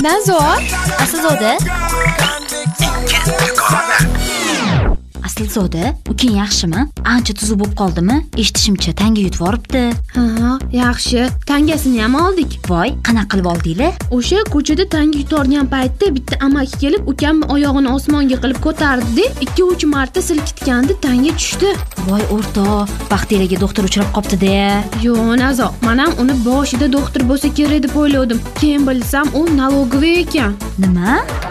Nazo, Aslzoda. Aslzoda, ukang yaxshimi? Ancha tuzuk bo'lib qoldimi? Eshitishimcha, tanga yutib yoribdi. ha, yaxshi. Tangasini ham oldik. Voy, qanaqa qilib oldinglar? O'sha ko'chada tanga yutorgan paytda bitta amaki kelib, ukam oyog'ini osmonga qilib ko'tardi-da, 2-3 marta silkitganda tanga tushdi. Voy o'rtoq, vaqtingizga doktor uchrab qopti-da. Yo, Nazo, men ham uni boshida doktor bo'lsa kerak deb o'yladim. Keyin bilsam, u налоговый ekan. Nima?